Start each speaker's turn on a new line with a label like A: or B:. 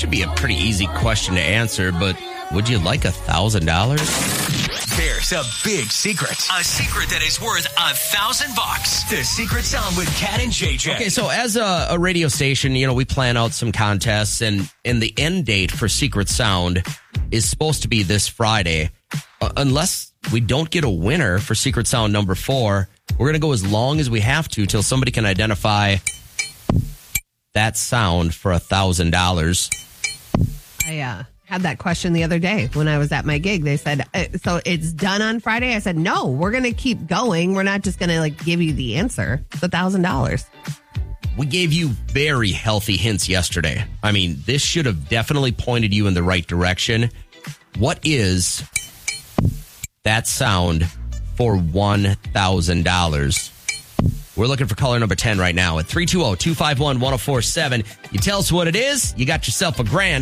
A: should be a pretty easy question to answer, but would you like $1,000?
B: There's a big secret. A secret that is worth $1,000. The Secret Sound with Kat and JJ.
A: Okay, so as a radio station, we plan out some contests, and the end date for Secret Sound is supposed to be this Friday. Unless we don't get a winner for Secret Sound number 4, we're going to go as long as we have to till somebody can identify that sound for $1,000.
C: I had that question the other day when I was at my gig. They said, so it's done on Friday? I said, no, we're going to keep going. We're not just going to give you the answer. It's $1,000.
A: We gave you very healthy hints yesterday. I mean, this should have definitely pointed you in the right direction. What is that sound for $1,000? We're looking for caller number 10 right now at 320-251-1047. You tell us what it is, you got yourself $1,000.